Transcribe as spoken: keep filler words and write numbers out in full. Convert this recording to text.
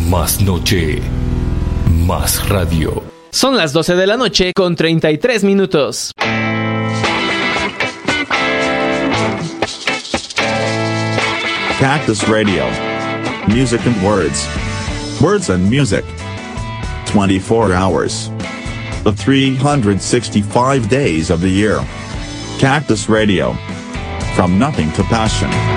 Más noche, más radio. Son las doce de la noche con treinta y tres minutos. Cactus Radio. Music and words. Words and music. twenty-four hours. The three hundred sixty-five days of the year. Cactus Radio. From nothing to passion.